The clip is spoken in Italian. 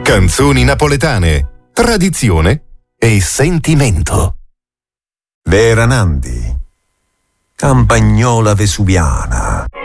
Canzoni napoletane, tradizione e sentimento. Vera Nandi, campagnola vesuviana.